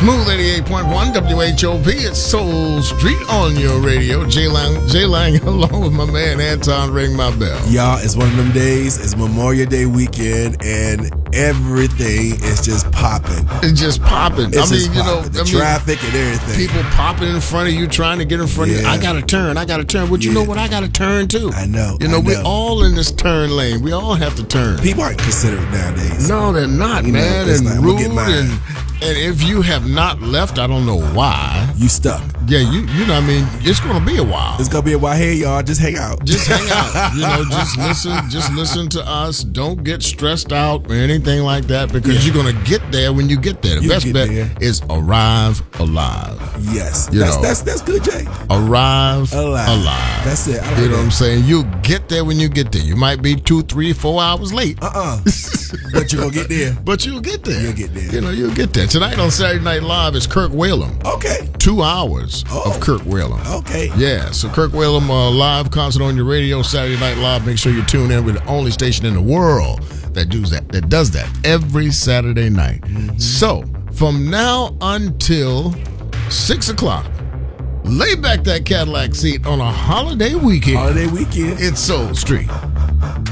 Smooth 88.1 WHOP. It's Soul Street on your radio. J Lang along with my man Anton Ring My Bell. Y'all, it's one of them days. It's Memorial Day weekend, and everything is just popping. It's just popping. The traffic and everything. People popping in front of you, trying to get in front of you. I got to turn. Well, you know what? I got to turn too. I know. We're all in this turn lane. We all have to turn. People aren't considerate nowadays. No, they're not, man. And rude and if you have not left, I don't know why. You stuck. Yeah, you know what I mean? It's going to be a while. It's going to be a while. Hey, y'all, just hang out. Just hang out. Just listen to us. Don't get stressed out or anything like that because you're going to get there when you get there. The best bet is arrive alive. Yes. That's good, Jay. Arrive alive. That's it. You know what I'm saying? You'll get there when you get there. You might be 2, 3, 4 hours late. But you're going to get there. But you'll get there. You'll get there. You'll get there. Tonight on Saturday Night Live is Kirk Whalum. Okay. 2 hours of Kirk Whalum. Okay. Yeah, so Kirk Whalum live concert on your radio, Saturday Night Live. Make sure you tune in with the only station in the world that does that every Saturday night. Mm-hmm. So, from now until 6 o'clock, lay back that Cadillac seat on a holiday weekend. Holiday weekend. It's Soul Street.